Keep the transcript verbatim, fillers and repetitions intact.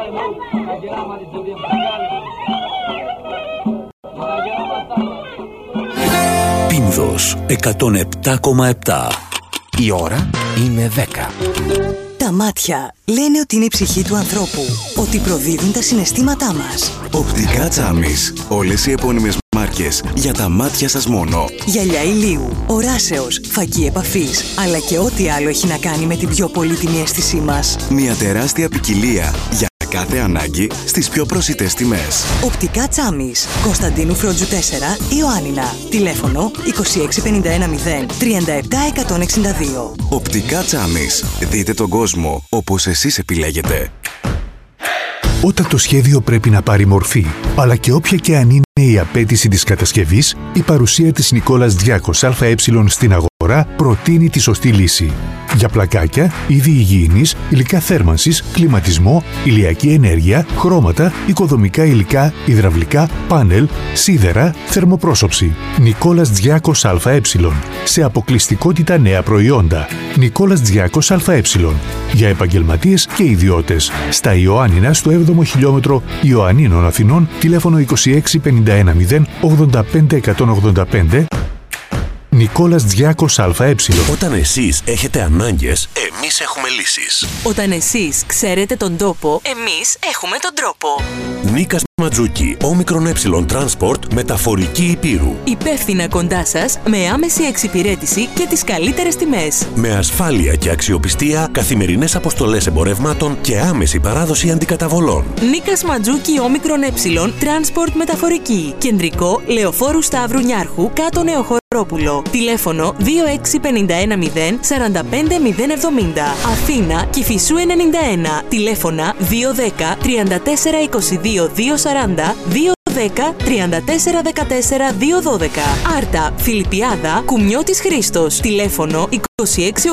Πίνδος εκατόν επτά κόμμα επτά. Η ώρα είναι δέκα. Τα μάτια λένε ότι είναι η ψυχή του ανθρώπου, ότι προδίδουν τα συναισθήματά μας. Οπτικά Τσάμις. Όλες οι επώνυμες μάρκες για τα μάτια σας μόνο. Γυαλιά ηλίου, οράσεως, φακή επαφής, αλλά και ό,τι άλλο έχει να κάνει με την πιο πολύτιμη αίσθησή μας. Μια τεράστια ποικιλία για κάθε ανάγκη στις πιο προσιτές τιμές. Οπτικά Τσάμις. Κωνσταντίνου Φρόντζου τέσσερα, Ιωάννινα. Τηλέφωνο είκοσι έξι πενήντα ένα μηδέν τριάντα επτά εκατόν εξήντα δύο. Οπτικά Τσάμις. Δείτε τον κόσμο όπως εσείς επιλέγετε. Όταν το σχέδιο πρέπει να πάρει μορφή, αλλά και όποια και αν είναι η απέτηση της κατασκευής, η παρουσία της Νικόλας Διάκος ΑΕ στην αγορά προτείνει τη σωστή λύση. Για πλακάκια, είδη υγιεινής, υλικά θέρμανσης, κλιματισμό, ηλιακή ενέργεια, χρώματα, οικοδομικά υλικά, υδραυλικά, πάνελ, σίδερα, θερμοπρόσωψη. Νικόλας Διάκος ΑΕ. Σε αποκλειστικότητα νέα προϊόντα. Νικόλας Διάκος ΑΕ. Για επαγγελματίες και ιδιώτες. Στα Ιωάννινα, στο έβδομο χιλιόμετρο Ιωαννίνων Αθηνών, τηλέφωνο είκοσι έξι πενήντα ένα μηδέν ογδόντα πέντε εκατόν ογδόντα πέντε. Νικόλας Διάκος ΑΕ. Όταν εσείς έχετε ανάγκες, εμείς έχουμε λύσεις. Όταν εσείς ξέρετε τον τόπο, εμείς έχουμε τον τρόπο. Νίκας Ματζούκη, όμικρον ε Transport, μεταφορική Υπήρου. Υπεύθυνα κοντά σας, με άμεση εξυπηρέτηση και τις καλύτερες τιμές. Με ασφάλεια και αξιοπιστία, καθημερινές αποστολές εμπορευμάτων και άμεση παράδοση αντικαταβολών. Νίκας Ματζούκη, όμικρον ε Transport, μεταφορική. Κεντρικό, Λεωφόρου Σταύρου Νιάρχου, κάτω Νεοχωρόπουλο. Τηλέφωνο δύο έξι πενήντα ένα μηδέν σαράντα πέντε μηδέν εβδομήντα. Αθήνα, Κηφισού ενενήντα ένα. Τηλέφωνα δύο ένα μηδέν τρία τέσσερα είκοσι δύο δύο σαράντα, δύο ένα μηδέν τρία τέσσερα ένα τέσσερα δύο δώδεκα. Άρτα, Φιλιππιάδα, Κουμιώτης Χρήστος. Τηλέφωνο είκοσι έξι